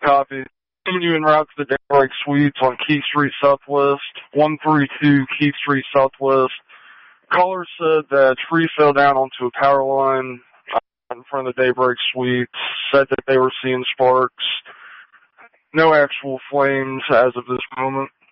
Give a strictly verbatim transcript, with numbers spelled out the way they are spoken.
Copy. Coming you en route to the Daybreak Suites on Key Street Southwest, one thirty-two Key Street Southwest. Caller said that a tree fell down onto a power line uh, in front of the Daybreak Suites, said that they were seeing sparks. No actual flames as of this moment.